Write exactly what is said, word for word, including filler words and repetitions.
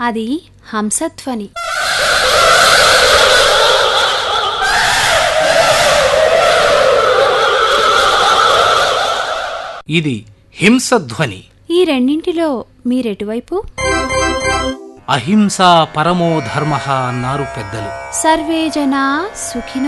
అది హంసధ్వని. ఇది హింసధ్వని. ఈ రెండింటిలో మీరెటువైపు? అహింసా పరమో ధర్మః అన్నారు పెద్దలు. సర్వే జనా సుఖినో